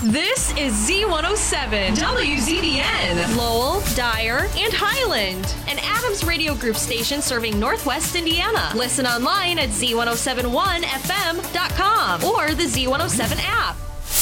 This is Z107, WZDN, Lowell, Dyer, and Highland, an Adams Radio Group station serving Northwest Indiana. Listen online at Z1071FM.com or the Z107 app.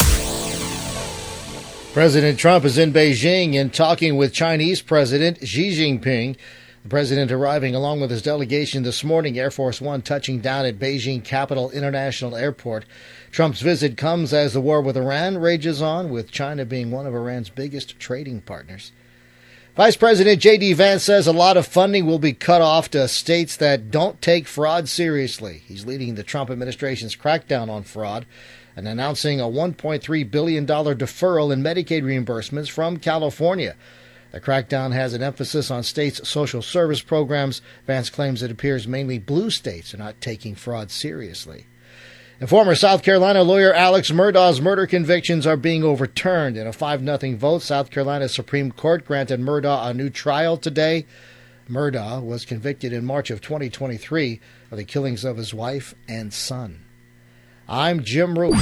President Trump is in Beijing and talking with Chinese President Xi Jinping. The president arriving along with his delegation this morning, Air Force One touching down at Beijing Capital International Airport. Trump's visit comes as the war with Iran rages on, with China being one of Iran's biggest trading partners. Vice President J.D. Vance says a lot of funding will be cut off to states that don't take fraud seriously. He's leading the Trump administration's crackdown on fraud and announcing a $1.3 billion deferral in Medicaid reimbursements from California. The crackdown has an emphasis on states' social service programs. Vance claims it appears mainly blue states are not taking fraud seriously. And former South Carolina lawyer Alex Murdaugh's murder convictions are being overturned. In a 5-0 vote, South Carolina Supreme Court granted Murdaugh a new trial today. Murdaugh was convicted in March of 2023 of the killings of his wife and son. I'm Jim Root.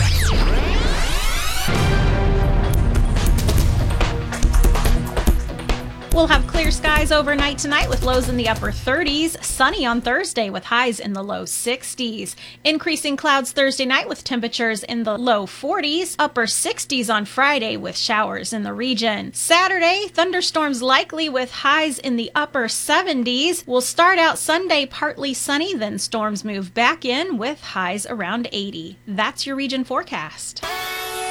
We'll have clear skies overnight tonight with lows in the upper 30s. Sunny on Thursday with highs in the low 60s. Increasing clouds Thursday night with temperatures in the low 40s. Upper 60s on Friday with showers in the region. Saturday, thunderstorms likely with highs in the upper 70s. We'll start out Sunday partly sunny, then storms move back in with highs around 80. That's your region forecast.